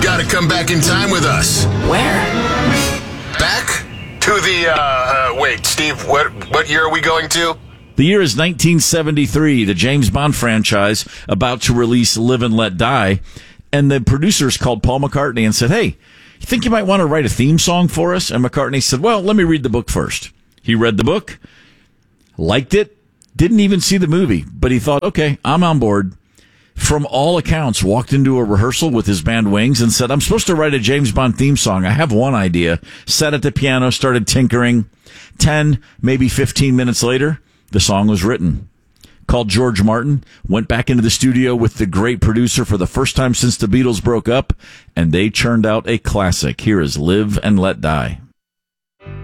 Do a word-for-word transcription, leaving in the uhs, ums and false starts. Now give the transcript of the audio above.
got to come back in time with us. Where? Back to the, uh, uh, wait, Steve, what, what year are we going to? The year is nineteen seventy-three, the James Bond franchise about to release Live and Let Die. And the producers called Paul McCartney and said, hey, you think you might want to write a theme song for us? And McCartney said, well, let me read the book first. He read the book, liked it, didn't even see the movie, but he thought, okay, I'm on board. From all accounts, walked into a rehearsal with his band Wings and said, I'm supposed to write a James Bond theme song. I have one idea. Sat at the piano, started tinkering. Ten, maybe fifteen minutes later, the song was written. Called George Martin, went back into the studio with the great producer for the first time since the Beatles broke up, and they churned out a classic. Here is Live and Let Die.